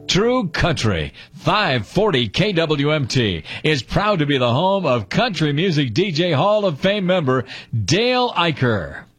True Country, 540 KWMT, is proud to be the home of country music DJ Hall of Fame member Dale Eicher.